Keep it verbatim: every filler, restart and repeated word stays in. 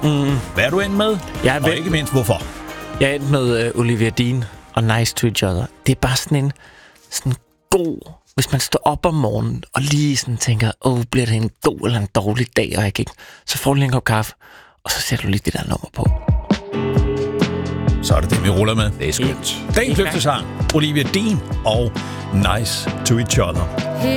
Mm. Hvad er du endt med? Jeg er og vel- ikke mindst, hvorfor? Jeg er endt med uh, Olivia Dean og Nice to Each Other. Det er bare sådan en sådan god... Hvis man står op om morgenen og lige sådan tænker, åh, oh, bliver det en god eller en dårlig dag, og jeg kan ikke... Så får du lige en kop kaffe, og så sætter du lige det der nummer på. Så er det det, vi ruller med. Det er skønt. Dagens løftesang, Olivia Dean og Nice to Each Other.